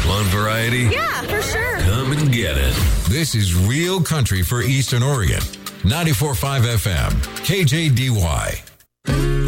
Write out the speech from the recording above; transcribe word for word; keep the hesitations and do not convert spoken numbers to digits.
Want variety? Yeah, for sure. Come and get it. This is Real Country for Eastern Oregon. ninety-four point five F M, K J D Y.